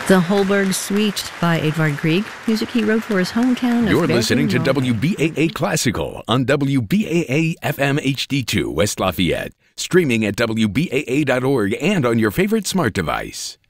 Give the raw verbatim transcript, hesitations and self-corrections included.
The Holberg Suite by Edvard Grieg, music he wrote for his hometown of You're listening to Bergen, W B A A Classical on W B A A F M H D two West Lafayette, streaming at W B A A dot org and on your favorite smart device.